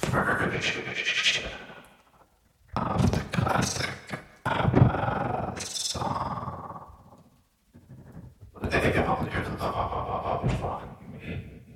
version of the classic ABBA song. Lay all your love on